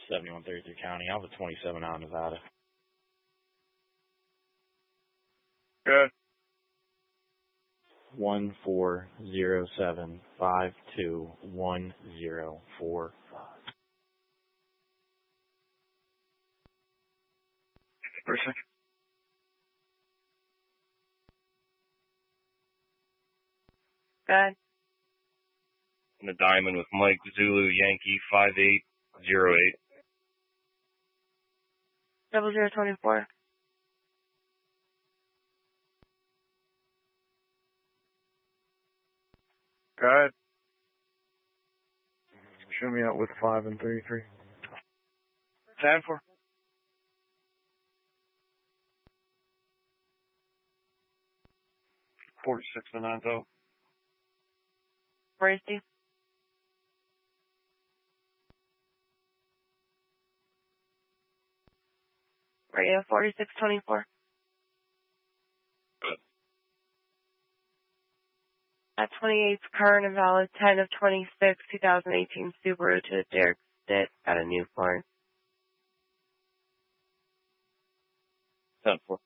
7133 County. Alpha 27 out of Nevada. Good. 1407521045. Person. Good. In the diamond with Mike Zulu Yankee 5808. 0024. Good. Show me out with 5 and 33. 10-4. $46 and 9 though. Where is he? Radio 4624. At 28th, current and valid 10 of 26, 2018 Subaru to Derek Stitt at a Newport. 10-4.